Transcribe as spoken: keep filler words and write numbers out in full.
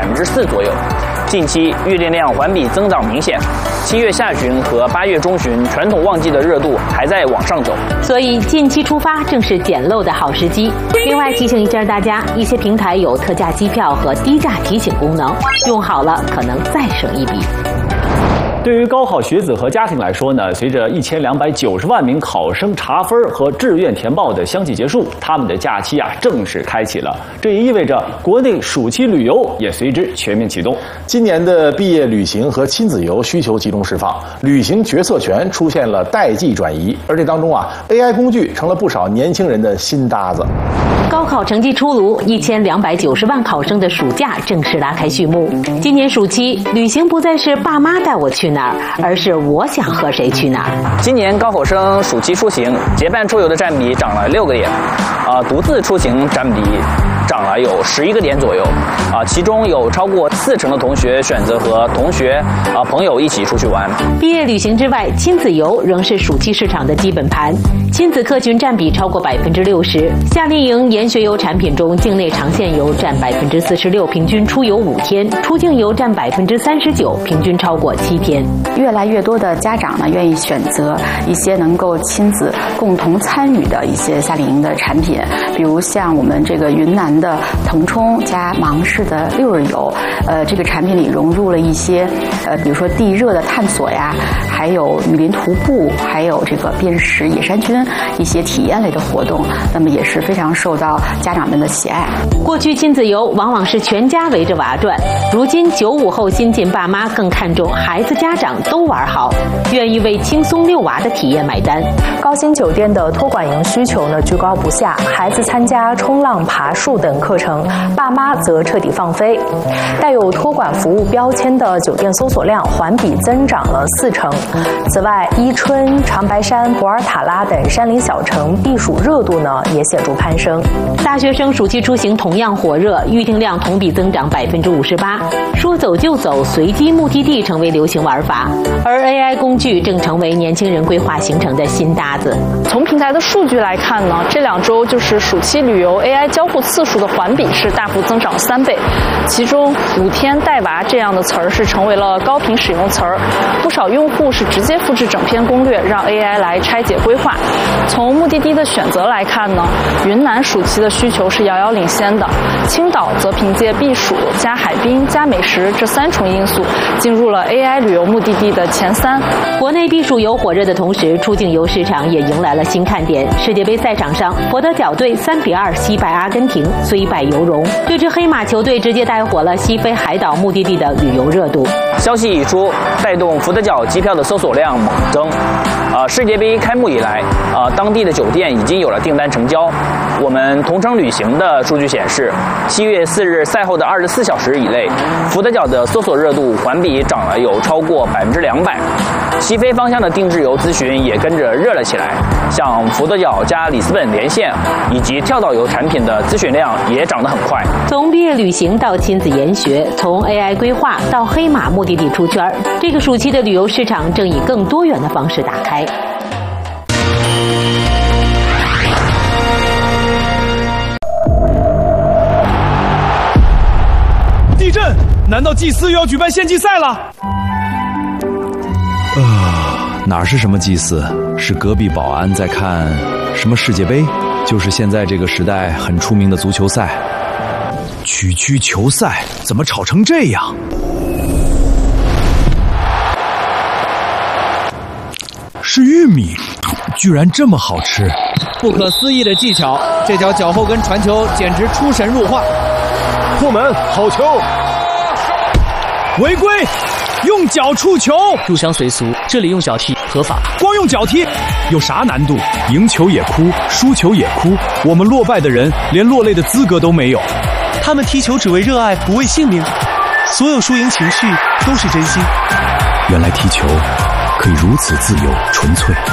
分之四左右。近期月电量环比增长明显，七月下旬和八月中旬传统旺季的热度还在往上走， 所以近期出发正是捡漏的好时机。另外提醒一下大家，一些平台有特价机票和低价提醒功能，用好了可能再省一笔。 对于高考学子和家庭来说呢，随着一千两百九十万名考生查分和志愿填报的相继结束，他们的假期啊正式开启了。这也意味着国内暑期旅游也随之全面启动。 今年的毕业旅行和亲子游需求集中释放，旅行决策权出现了代际转移，而这当中啊 ，A I 工具成了不少年轻人的新搭子。 高考成绩出炉，一千两百九十万考生的暑假正式拉开序幕。今年暑期，旅行不再是爸妈带我去哪儿，而是我想和谁去哪儿。 今年高考生暑期出行，结伴出游的占比涨了六个点，啊、呃，独自出行占比涨了有十一个点左右，啊、呃，其中有超过四成的同学选择和同学啊、呃、朋友一起出去玩。 毕业旅行之外，亲子游仍是暑期市场的基本盘，亲子客群占比超过百分之六十。夏令营、研学游产品中，境内长线游占百分之四十六，平均出游五天；出境游占百分之三十九，平均超过七天。 越来越多的家长呢，愿意选择一些能够亲子共同参与的一些夏令营的产品，比如像我们这个云南的腾冲加芒市的六日游，呃，这个产品里融入了一些呃，比如说地热的探索呀，还有雨林徒步，还有这个辨识野山菌一些体验类的活动，那么也是非常受到家长们的喜爱。 过去亲子游往往是全家围着娃转，如今九五后新晋爸妈更看重孩子家长都玩好，愿意为轻松遛娃的体验买单。 高新酒店的托管营需求呢居高不下，孩子参加冲浪、爬树等课程，爸妈则彻底放飞。带有托管服务标签的酒店搜索量环比增长了四成。此外，伊春、长白山、博尔塔拉等山林小城避暑热度呢也显著攀升。 大学生暑期出行同样火热，预订量同比增长百分之五十八。说走就走，随机目的地成为流行玩法，而 A I 工具正成为年轻人规划行程的新搭子。 从平台的数据来看呢，这两周就是暑期旅游 A I 交互次数的环比是大幅增长三倍，其中五天带娃这样的词儿是成为了高频使用词儿，不少用户是直接复制整篇攻略，让 A I 来拆解规划。从目的地的选择来看呢，云南暑期的需求是遥遥领先的，青岛则凭借避暑加海滨加美食这三重因素，进入了 A I 旅游目的地的前三。 国内避暑游火热的同时，出境游市场也迎来了新看点。世界杯赛场上，佛得角队三比二惜败阿根廷，虽败犹荣。这支黑马球队直接带火了西非海岛目的地的旅游热度。 消息一出，带动佛得角机票的搜索量猛增。呃，世界杯开幕以来，呃，当地的酒店已经有了订单成交。我们同程旅行的数据显示，七月四日赛后的二十四小时以内，佛得角的搜索热度环比涨了有超过百分之两百。西非方向的定制游咨询也跟着热了起来，像佛得角加里斯本连线以及跳岛游产品的咨询量也涨得很快。 从毕业旅行到亲子研学，从 A I 规划到黑马目的地出圈，这个暑期的旅游市场正以更多元的方式打开。 地震！难道祭司又要举办献祭赛了？ 呃，哪是什么祭祀，是隔壁保安在看什么世界杯，就是现在这个时代很出名的足球赛。区区球赛怎么炒成这样？是玉米，居然这么好吃！ 不可思议的技巧，这脚脚后跟传球简直出神入化。 破门，好球！违规，用脚触球， 入乡随俗，这里用脚踢合法。 光用脚踢有啥难度？赢球也哭，输球也哭，我们落败的人连落泪的资格都没有。 他们踢球只为热爱，不为性命，所有输赢情绪都是真心。 原来踢球可以如此自由纯粹。